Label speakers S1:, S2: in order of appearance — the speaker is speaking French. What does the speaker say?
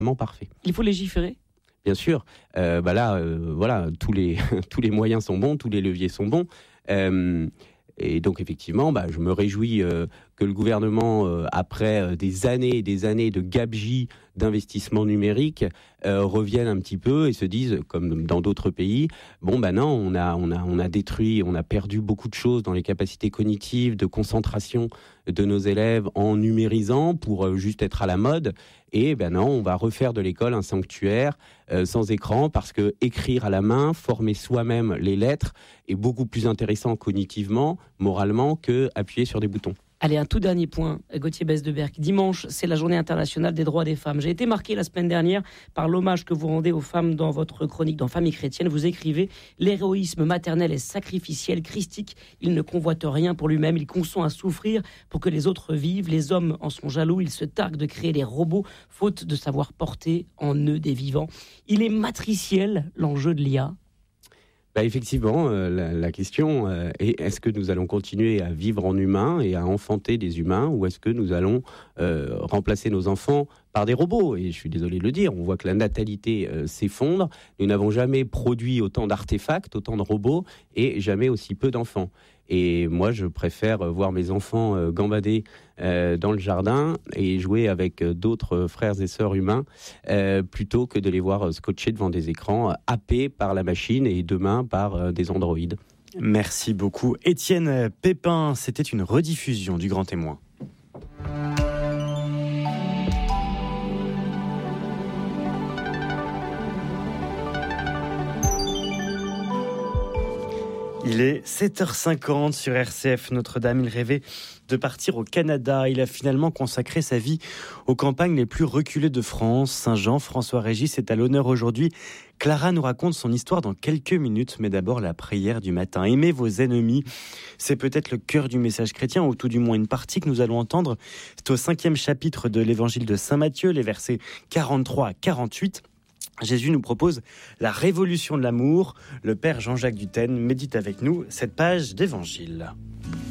S1: parfait.
S2: Il faut légiférer ?
S1: Bien sûr. Voilà, tous les moyens sont bons, tous les leviers sont bons. Et donc, effectivement, je me réjouis que le gouvernement, après des années et des années de gabegie d'investissement numérique, revienne un petit peu et se dise, comme dans d'autres pays, non, on a détruit, on a perdu beaucoup de choses dans les capacités cognitives, de concentration de nos élèves en numérisant pour juste être à la mode. Et non, on va refaire de l'école un sanctuaire sans écran, parce que écrire à la main, former soi-même les lettres est beaucoup plus intéressant cognitivement, moralement, que appuyer sur des boutons.
S2: Allez, un tout dernier point, Gauthier Besse-Deberck. Dimanche, c'est la journée internationale des droits des femmes. J'ai été marqué la semaine dernière par l'hommage que vous rendez aux femmes dans votre chronique dans Famille chrétienne. Vous écrivez « L'héroïsme maternel est sacrificiel, christique. Il ne convoite rien pour lui-même. Il consent à souffrir pour que les autres vivent. Les hommes en sont jaloux. Ils se targuent de créer des robots, faute de savoir porter en eux des vivants. » Il est matriciel, l'enjeu de l'IA.
S1: Effectivement, la question est, est-ce que nous allons continuer à vivre en humain et à enfanter des humains, ou est-ce que nous allons remplacer nos enfants par des robots ? Et je suis désolé de le dire, on voit que la natalité s'effondre. Nous n'avons jamais produit autant d'artefacts, autant de robots, et jamais aussi peu d'enfants. Et moi, je préfère voir mes enfants gambader dans le jardin et jouer avec d'autres frères et sœurs humains plutôt que de les voir scotchés devant des écrans, happés par la machine et demain par des androïdes.
S3: Merci beaucoup. Étienne Pépin, c'était une rediffusion du Grand Témoin. Il est 7h50 sur RCF Notre-Dame. Il rêvait de partir au Canada. Il a finalement consacré sa vie aux campagnes les plus reculées de France. Saint-Jean, François-Régis est à l'honneur aujourd'hui. Clara nous raconte son histoire dans quelques minutes, mais d'abord la prière du matin. Aimez vos ennemis. C'est peut-être le cœur du message chrétien, ou tout du moins une partie que nous allons entendre. C'est au 5e chapitre de l'évangile de Saint Matthieu, les versets 43 à 48. Jésus nous propose la révolution de l'amour. Le père Jean-Jacques Dutène médite avec nous cette page d'évangile.